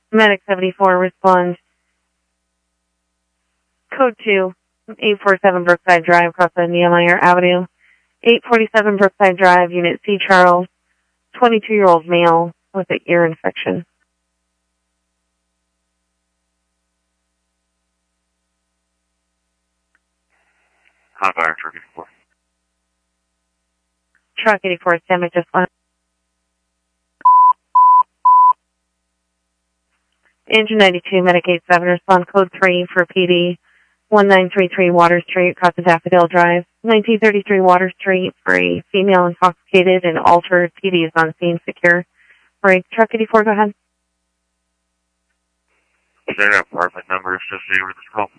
Medic 74, respond. Code 2, 847 Brookside Drive, across the Nehemiah Avenue. 847 Brookside Drive, Unit C, Charles. 22-year-old male with an ear infection. Hot fire, truck 84. Truck 84, stand by just one. Engine 92, Medic 87, respond code 3 for PD. 1933 Water Street, across the Daffodil Drive. 1933 Water Street for a female intoxicated and altered. PD is on scene, secure. Break. Truck 84, go ahead. Is there an apartment number associated with this call?